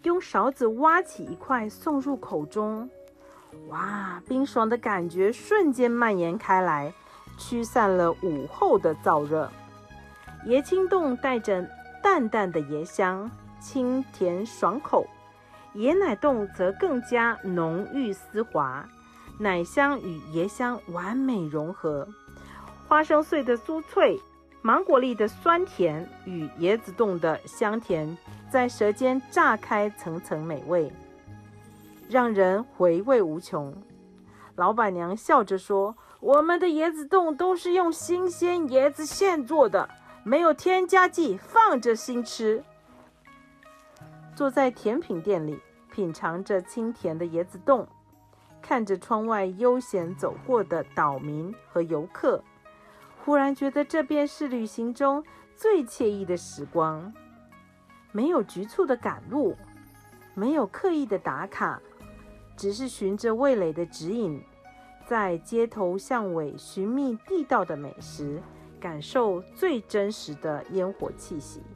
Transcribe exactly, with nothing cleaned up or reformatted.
用勺子挖起一块送入口中。哇，冰爽的感觉瞬间蔓延开来，驱散了午后的燥热。椰青冻带着淡淡的椰香，清甜爽口；椰奶冻则更加浓郁丝滑，奶香与椰香完美融合。花生碎的酥脆，芒果粒的酸甜与椰子冻的香甜在舌尖炸开层层美味，让人回味无穷。老板娘笑着说，我们的椰子冻都是用新鲜椰子现做的，没有添加剂，放着新吃。坐在甜品店里，品尝着清甜的椰子冻，看着窗外悠闲走过的岛民和游客，忽然觉得这便是旅行中最惬意的时光。没有局促的赶路，没有刻意的打卡，只是循着味蕾的指引，在街头巷尾寻觅地道的美食，感受最真实的烟火气息。